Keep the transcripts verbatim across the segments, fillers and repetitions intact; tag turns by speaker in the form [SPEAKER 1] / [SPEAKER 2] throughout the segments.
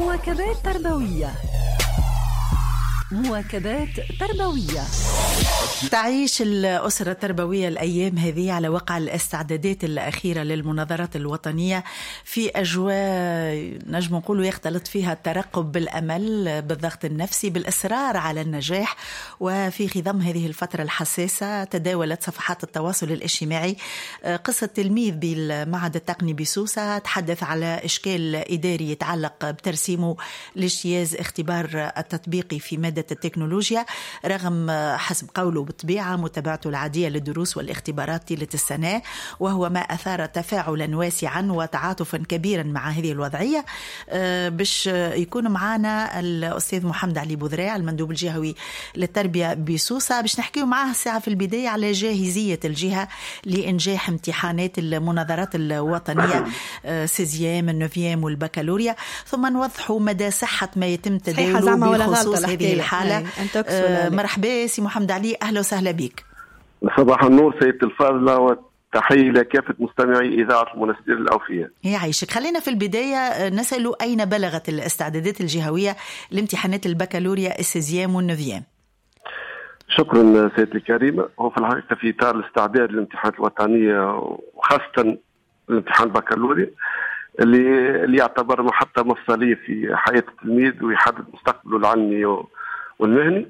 [SPEAKER 1] مواكبات تربوية. مواكبات تربوية. تعيش الأسرة التربوية الأيام هذه على وقع الاستعدادات الأخيرة للمناظرات الوطنية في أجواء نجم نقول يختلط فيها الترقب بالأمل، بالضغط النفسي، بالإصرار على النجاح. وفي خضم هذه الفترة الحساسة تداولت صفحات التواصل الاجتماعي قصة تلميذ بالمعهد التقني بسوسة تحدث على إشكال إداري يتعلق بترسيمه لاجتياز اختبار التطبيقي في مادة التكنولوجيا، رغم حسب قوله بالطبيعة متابعته العادية للدروس والاختبارات طيلة السنة، وهو ما أثار تفاعلا واسعا وتعاطفا كبيرا مع هذه الوضعية. باش يكون معنا الأستاذ محمد علي بوذراع المندوب الجهوي للتربية بسوسة باش نحكيه معاه الساعة في البداية على جاهزية الجهة لإنجاح امتحانات المناظرات الوطنية سيزيام النوفيام والبكالوريا، ثم نوضحوا مدى صحة ما يتم تداوله بخصوص هذه الحالة. آه مرحبا سي محمد علي، أهلا وسهلا بك.
[SPEAKER 2] صباح النور سيدة الفاضلة وتحية لكافة مستمعي إذاعة المنستير الأوفياء.
[SPEAKER 1] يعيشك. خلينا في البداية نسأل أين بلغت الاستعدادات الجهوية لامتحانات البكالوريا السيزيام والنوفيام؟
[SPEAKER 2] شكرا سيدة الكريمة. هو في الحقيقة في إطار الاستعداد للامتحانات الوطنية وخاصة الامتحان البكالوريا اللي اللي يعتبر محطة مفصلية في حياة التلميذ ويحدد مستقبله العلمي والمهني.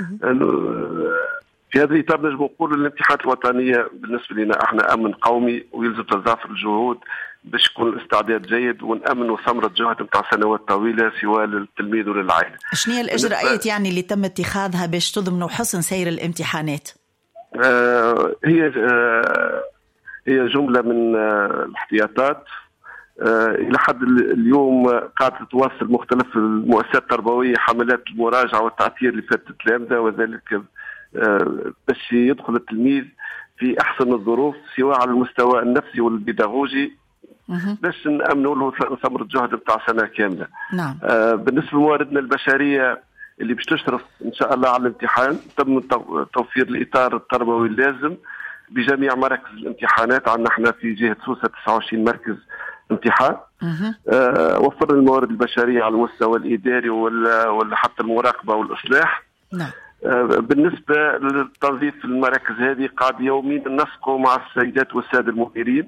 [SPEAKER 2] في هذا الإطار نجم نقول الامتحانات الوطنية بالنسبة لنا احنا أمن قومي ويلزم تضافر الجهود باش يكون الاستعداد جيد ونأمن وثمرة جهد نتاع سنوات طويلة سواء للتلميذ وللعائلة.
[SPEAKER 1] شنو هي الإجراءات يعني اللي تم اتخاذها باش تضمن حسن سير الامتحانات؟
[SPEAKER 2] آه هي آه هي جملة من آه الاحتياطات. آه إلى حد اليوم قاعدة تواصل مختلف المؤسسات التربوية حملات المراجعة والتعطير لفات التلامذة، وذلك آه باش يدخل التلميذ في أحسن الظروف سواء على المستوى النفسي والبيداغوجي باش نأمنوا له ثمرة جهد بتاع سنة كاملة.
[SPEAKER 1] نعم.
[SPEAKER 2] آه بالنسبة لمواردنا البشرية اللي باش تشرف إن شاء الله على الامتحان تم توفير الإطار التربوي اللازم بجميع مراكز الامتحانات. عندنا احنا في جهة سوسة تسعة وعشرين مركز امتحان. آه وفرنا الموارد البشرية على المستوى الإداري ولا ولا حتى المراقبة والإصلاح.
[SPEAKER 1] نعم.
[SPEAKER 2] آه بالنسبة للتنظيف المراكز هذه قاعد يوميا نسقوا مع السيدات والسادة المديرين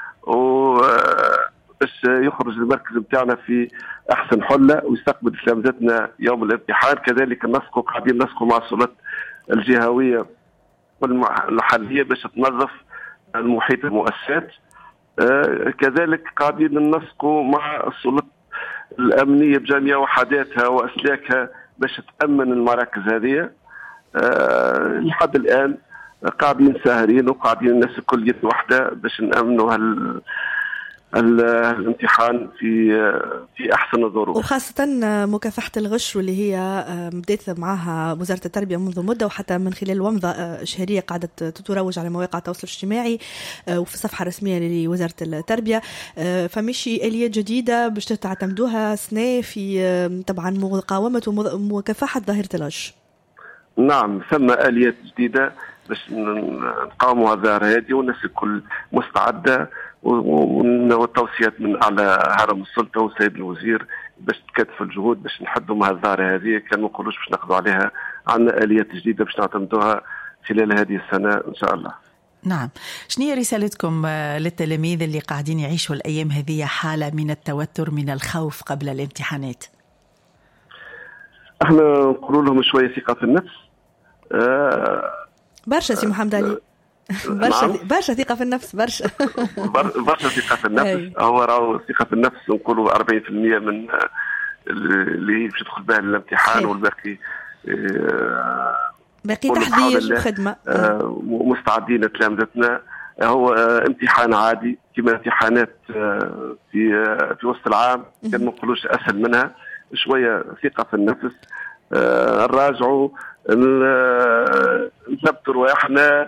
[SPEAKER 2] وباش يخرج المركز بتاعنا في أحسن حلة ويستقبل تلامذتنا يوم الامتحان. كذلك النسق قاعدين نسقوا مع السلطات الجهوية والمحلية باش تنظف المحيط المؤسسات. آه كذلك قاعدين ننسقوا مع السلطات الأمنية بجميع وحداتها وأسلاكها باش تأمن المراكز هذه. آه لحد الآن قاعدين ساهرين وقاعدين الناس الكل يد واحدة باش نأمنوا هال الامتحان في في احسن الظروف،
[SPEAKER 3] وخاصه مكافحه الغش واللي هي بدات معها وزاره التربيه منذ مده، وحتى من خلال ومضه شهريه قاعده تروج على مواقع التواصل الاجتماعي وفي الصفحه الرسميه لوزاره التربيه. فمشي اليات جديده باش تعتمدوها سنه في طبعا مقاومه ومكافحه ظاهره الغش.
[SPEAKER 2] نعم ثم اليات جديده باش نقاوموا الظاهره هذه والناس الكل مستعده، والتوصيات من على هرم السلطه والسيد الوزير باش تكثف الجهود باش نحدوا مع الظاهره هذه. كان ما نقولوش باش ناخذوا عليها، عندنا اليات جديده باش نعتمدوها خلال هذه السنه ان شاء الله.
[SPEAKER 1] نعم. شنو هي رسالتكم للتلاميذ اللي قاعدين يعيشوا الايام هذه حاله من التوتر من الخوف قبل الامتحانات؟
[SPEAKER 2] احنا نقول لهم شويه ثقه في النفس. آه
[SPEAKER 3] برشا سي محمد علي. برشا نعم. برشا ثقة في النفس برشا
[SPEAKER 2] برشا ثقة في النفس. هو راهو ثقة في النفس نقولوا أربعين في المية من اللي باش تدخل بها الامتحان، والباقي
[SPEAKER 3] باقي تحضير وخدمة.
[SPEAKER 2] مستعدين تلامذتنا. هو امتحان عادي كما امتحانات في في وسط العام، كان ما نقولوش أسهل منها. شوية ثقة في النفس. نراجعوا نثبتوا رواحنا